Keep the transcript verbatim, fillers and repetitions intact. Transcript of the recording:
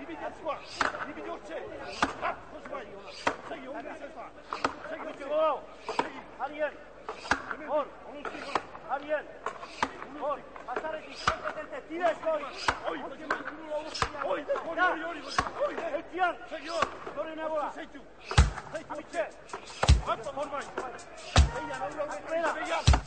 Dividi al squadro, dividi il centro. Ah, cosa fai? Segui, un mese fa. Segui il centro. Segui. Ariel. Or, Ariel. Or, pasare di sette, tira e fuori. Oi, oi, oi, oi, oi, E Tian, signor. fuori una vola. Sei tu. Sei tu. Amice. Quanto ormai? Ehi, non lo vedo.